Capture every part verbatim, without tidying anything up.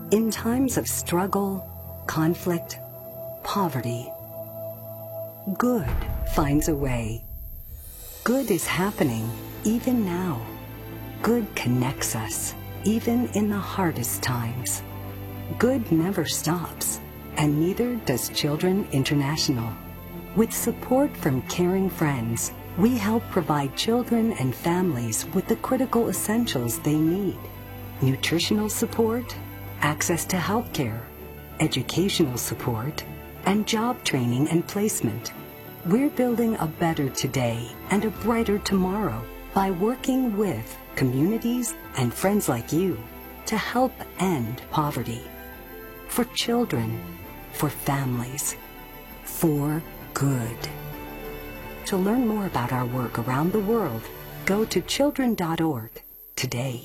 In times of struggle, conflict, poverty, good finds a way. Good is happening even now. Good connects us, even in the hardest times. Good never stops, and neither does Children International. With support from caring friends, we help provide children and families with the critical essentials they need: nutritional support, access to health care, educational support, and job training and placement. We're building a better today and a brighter tomorrow by working with communities and friends like you to help end poverty. For children, for families, for good. To learn more about our work around the world, go to children dot org today.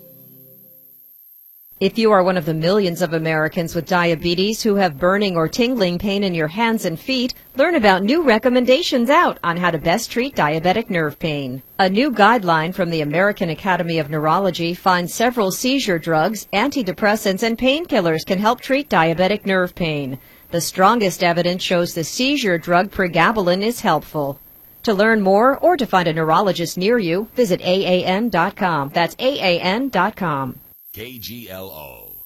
If you are one of the millions of Americans with diabetes who have burning or tingling pain in your hands and feet, learn about new recommendations out on how to best treat diabetic nerve pain. A new guideline from the American Academy of Neurology finds several seizure drugs, antidepressants, and painkillers can help treat diabetic nerve pain. The strongest evidence shows the seizure drug pregabalin is helpful. To learn more or to find a neurologist near you, visit A A N dot com. That's A A N dot com. K G L O.